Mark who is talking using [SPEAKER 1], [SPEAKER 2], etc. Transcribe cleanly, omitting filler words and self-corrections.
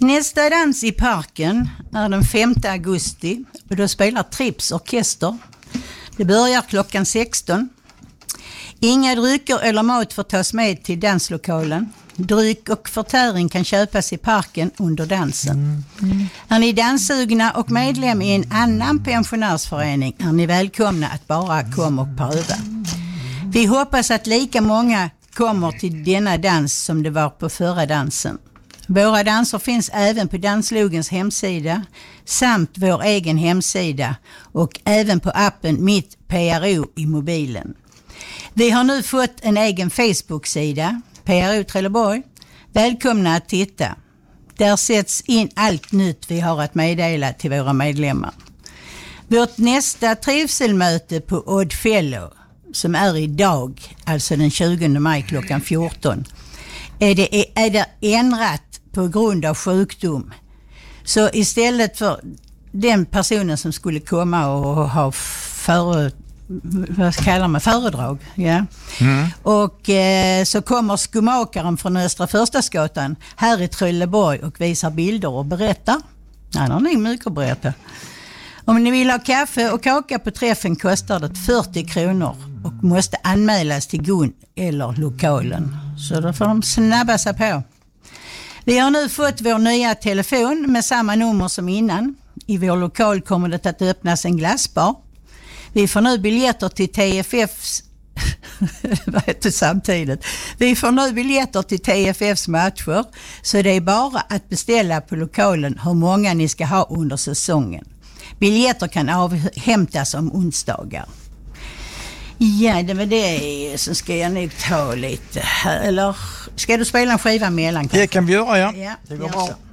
[SPEAKER 1] Nästa dans i parken är den 5 augusti och då spelar Trips orkester. Det börjar klockan 16. Inga drycker eller mat får tas med till danslokalen. Dryck och förtäring kan köpas i parken under dansen. Är ni danssugna och medlem i en annan pensionärsförening är ni välkomna att bara komma och pröva. Vi hoppas att lika många kommer till denna dans som det var på förra dansen. Våra danser finns även på Danslogens hemsida samt vår egen hemsida och även på appen Mitt PRO i mobilen. Vi har nu fått en egen Facebook-sida, PRO Trelleborg. Välkomna att titta. Där sätts in allt nytt vi har att meddela till våra medlemmar. Vårt nästa trivselmöte på Oddfellow, som är idag, alltså den 20 maj klockan 14, är det ändrat på grund av sjukdom. Så istället för den personen som skulle komma och ha föredrag. Ja. Och så kommer skomakaren från Östra Förstadsgatan här i Trelleborg och visar bilder och berättar. Han har nog mycket att berätta. Om ni vill ha kaffe och kaka på träffen kostar det 40 kronor och måste anmälas till Gun eller lokalen. Så då får de snabba sig på. Vi har nu fått vår nya telefon med samma nummer som innan. I vår lokal kommer det att öppnas en glassbar. Vi får nu biljetter till TFFs samtidigt. Vi får nu biljetter till TFFs matcher, så det är bara att beställa på lokalen hur många ni ska ha under säsongen. Biljetter kan avhämtas om onsdagar. Ja, det var det. Så ska jag nog ta lite. Eller ska du spela en skiva mellan?
[SPEAKER 2] Det kan vi göra, ja.
[SPEAKER 1] Ja,
[SPEAKER 2] det går bra.